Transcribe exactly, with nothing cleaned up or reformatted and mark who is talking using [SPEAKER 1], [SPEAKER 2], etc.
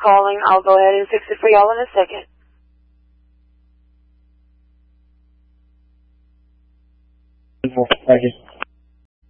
[SPEAKER 1] calling. I'll go ahead and fix it for y'all in a second.
[SPEAKER 2] Thank you.